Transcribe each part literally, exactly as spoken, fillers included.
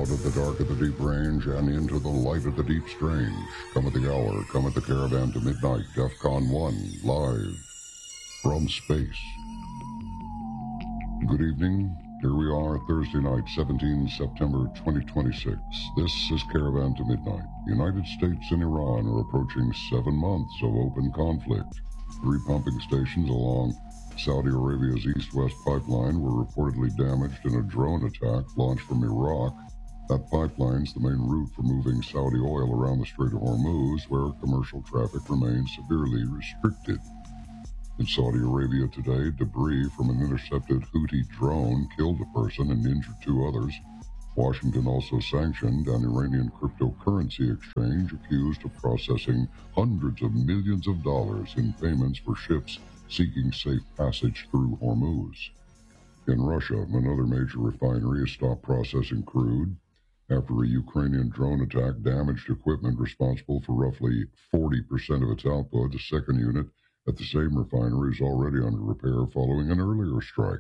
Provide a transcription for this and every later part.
Out of the dark of the deep range and into the light of the deep strange. Come at the hour, come at the caravan to midnight. DEFCON one, live from space. Good evening. Here we are, Thursday night, seventeenth of September, twenty twenty-six. This is Caravan to Midnight. The United States and Iran are approaching seven months of open conflict. Three pumping stations along Saudi Arabia's east-west pipeline were reportedly damaged in a drone attack launched from Iraq. That pipeline's the main route for moving Saudi oil around the Strait of Hormuz, where commercial traffic remains severely restricted. In Saudi Arabia today, debris from an intercepted Houthi drone killed a person and injured two others. Washington also sanctioned an Iranian cryptocurrency exchange accused of processing hundreds of millions of dollars in payments for ships seeking safe passage through Hormuz. In Russia, another major refinery has stopped processing crude after a Ukrainian drone attack damaged equipment responsible for roughly forty percent of its output. The second unit at the same refinery is already under repair following an earlier strike.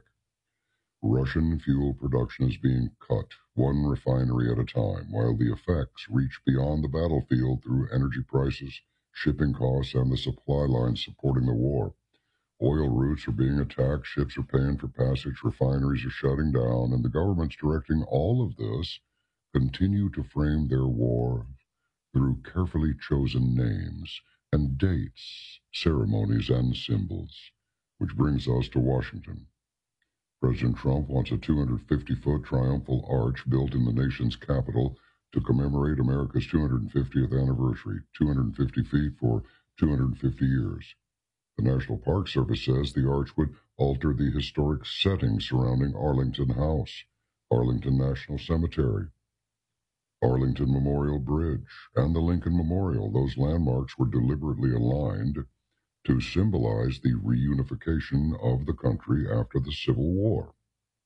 Russian fuel production is being cut, one refinery at a time, while the effects reach beyond the battlefield through energy prices, shipping costs, and the supply lines supporting the war. Oil routes are being attacked, ships are paying for passage, refineries are shutting down, and the government's directing all of this continue to frame their war through carefully chosen names and dates, ceremonies, and symbols. Which brings us to Washington. President Trump wants a two hundred fifty foot triumphal arch built in the nation's capital to commemorate America's two hundred fiftieth anniversary, two hundred fifty feet for two hundred fifty years. The National Park Service says the arch would alter the historic setting surrounding Arlington House, Arlington National Cemetery, Arlington Memorial Bridge, and the Lincoln Memorial. Those landmarks were deliberately aligned to symbolize the reunification of the country after the Civil War.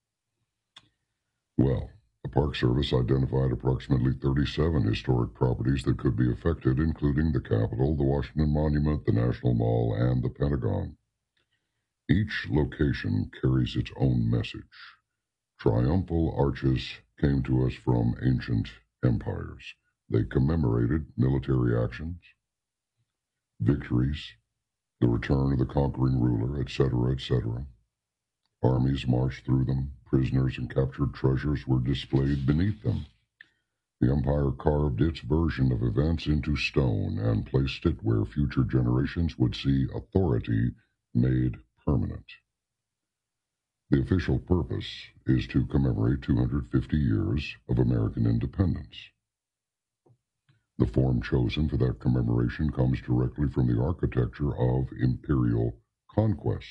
Well, the Park Service identified approximately thirty-seven historic properties that could be affected, including the Capitol, the Washington Monument, the National Mall, and the Pentagon. Each location carries its own message. Triumphal arches came to us from ancient empires. They commemorated military actions, victories, the return of the conquering ruler, et cetera, et cetera. Armies marched through them. Prisoners and captured treasures were displayed beneath them. The empire carved its version of events into stone and placed it where future generations would see authority made permanent. The official purpose is to commemorate two hundred fifty years of American independence. The form chosen for that commemoration comes directly from the architecture of imperial conquest.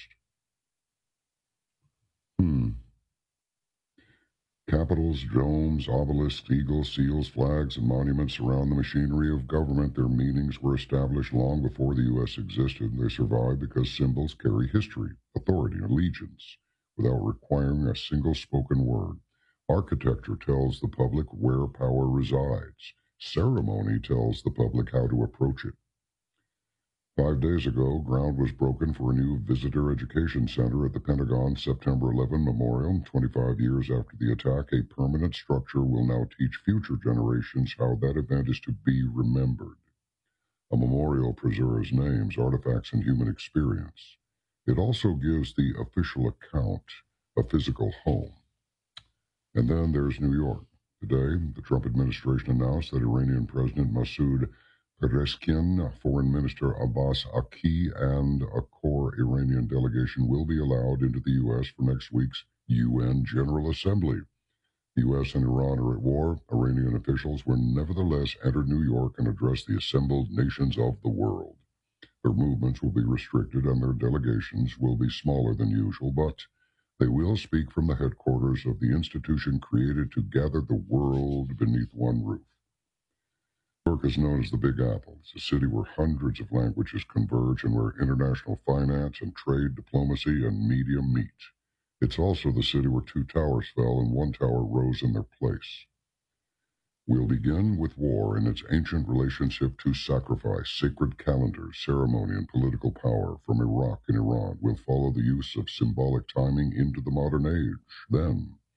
Hmm. Capitals, domes, obelisks, eagles, seals, flags, and monuments surround the machinery of government. Their meanings were established long before the U S existed. They survive because symbols carry history, authority, and allegiance without requiring a single spoken word. Architecture tells the public where power resides. Ceremony tells the public how to approach it. Five days ago, ground was broken for a new visitor education center at the Pentagon September eleventh Memorial. twenty-five years after the attack, a permanent structure will now teach future generations how that event is to be remembered. A memorial preserves names, artifacts, and human experience. It also gives the official account a physical home. And then there's New York. Today, the Trump administration announced that Iranian President Masoud Pezeshkian, Foreign Minister Abbas Aki, and a core Iranian delegation will be allowed into the U S for next week's U N General Assembly. The U S and Iran are at war. Iranian officials will nevertheless enter New York and address the assembled nations of the world. Their movements will be restricted and their delegations will be smaller than usual, but they will speak from the headquarters of the institution created to gather the world beneath one roof. New York is known as the Big Apple. It's a city where hundreds of languages converge and where international finance and trade, diplomacy, and media meet. It's also the city where two towers fell and one tower rose in their place. We'll begin with war in its ancient relationship to sacrifice, sacred calendars, ceremony, and political power from Iraq and Iran. We'll follow the use of symbolic timing into the modern age. Then,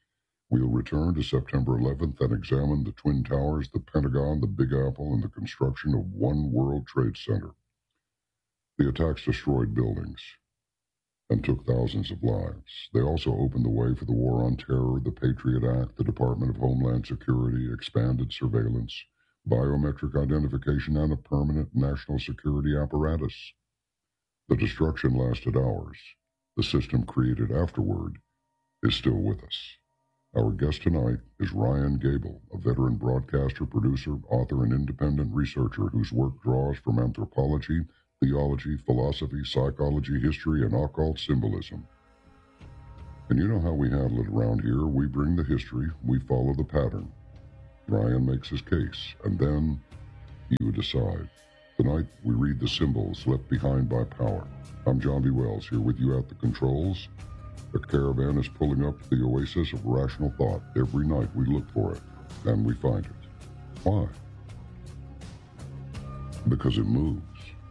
We'll return to September eleventh and examine the Twin Towers, the Pentagon, the Big Apple, and the construction of One World Trade Center. The attacks destroyed buildings and took thousands of lives. They also opened the way for the War on Terror, the Patriot Act, the Department of Homeland Security, expanded surveillance, biometric identification, and a permanent national security apparatus. The destruction lasted hours. The system created afterward is still with us. Our guest tonight is Ryan Gable, a veteran broadcaster, producer, author, and independent researcher whose work draws from anthropology, theology, philosophy, psychology, history, and occult symbolism. And you know how we handle it around here. We bring the history, we follow the pattern. Ryan makes his case, and then you decide. Tonight, we read the symbols left behind by power. I'm John B. Wells, here with you at the controls. The caravan is pulling up to the oasis of rational thought. Every night we look for it, and we find it. Why? Because it moves.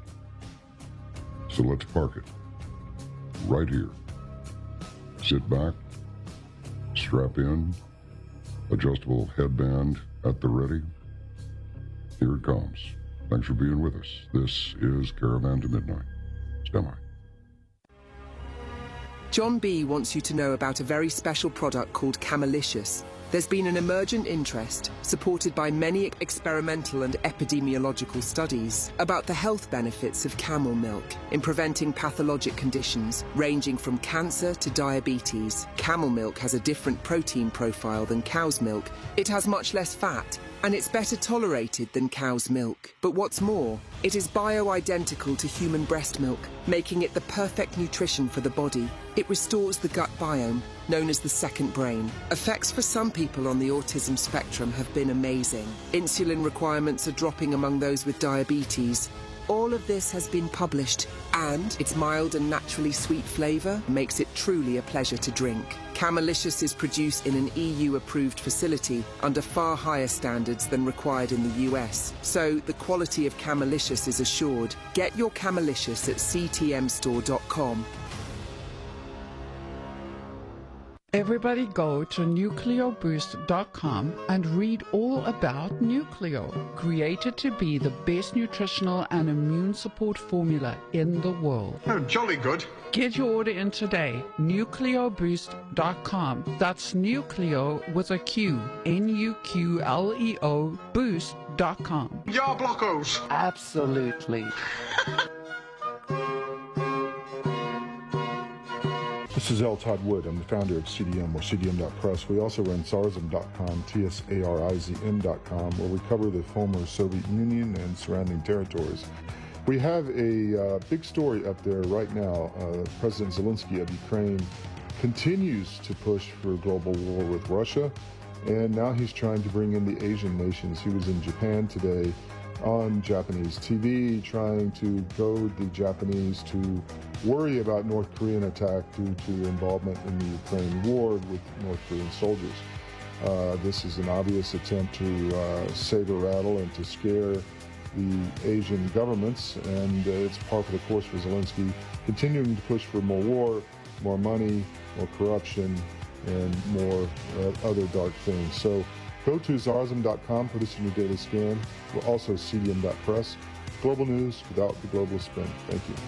So let's park it. Right here. Sit back, strap in, adjustable headband at the ready. Here it comes. Thanks for being with us. This is Caravan to Midnight. Stand by. John B. wants you to know about a very special product called Camelicious. There's been an emergent interest, supported by many experimental and epidemiological studies, about the health benefits of camel milk in preventing pathologic conditions ranging from cancer to diabetes. Camel milk has a different protein profile than cow's milk. It has much less fat, and it's better tolerated than cow's milk. But what's more, it is bio-identical to human breast milk, making it the perfect nutrition for the body. It restores the gut biome, known as the second brain. Effects for some people on the autism spectrum have been amazing. Insulin requirements are dropping among those with diabetes. All of this has been published, and its mild and naturally sweet flavour makes it truly a pleasure to drink. Camelicious is produced in an E U-approved facility under far higher standards than required in the U S, so the quality of Camelicious is assured. Get your Camelicious at c t m store dot com. Everybody go to nucleo boost dot com and read all about Nucleo, created to be the best nutritional and immune support formula in the world. Oh, jolly good. Get your order in today, nucleo boost dot com. That's Nucleo with a Q, N U Q L E O, boost dot com. Yar blockos. Absolutely. This is L. Todd Wood. I'm the founder of C D M, or C D M dot press. We also run Sarizm dot com, T S A R I Z M dot com, where we cover the former Soviet Union and surrounding territories. We have a uh, big story up there right now. Uh, President Zelensky of Ukraine continues to push for a global war with Russia, and now he's trying to bring in the Asian nations. He was in Japan today on Japanese T V, trying to goad the Japanese to worry about North Korean attack due to involvement in the Ukraine war with North Korean soldiers. Uh, this is an obvious attempt to uh, saber rattle and to scare the Asian governments, and uh, it's par for the course for Zelensky, continuing to push for more war, more money, more corruption, and more uh, other dark things. So go to Sarizm dot com, put this in your daily scan. We're also C D M dot press. Global news without the global spin. Thank you.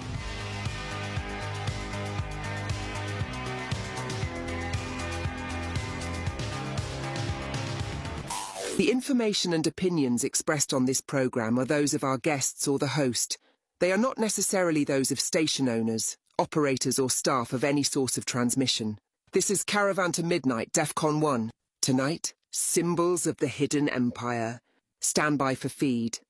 The information and opinions expressed on this program are those of our guests or the host. They are not necessarily those of station owners, operators, or staff of any source of transmission. This is Caravan to Midnight, DEFCON one. Tonight, Symbols of the Hidden Empire. Stand by for feed.